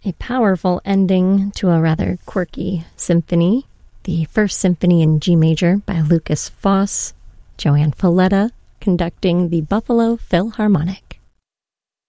A powerful ending to a rather quirky symphony. The First Symphony in G major by Lukas Foss, Joanne Falletta conducting the Buffalo Philharmonic.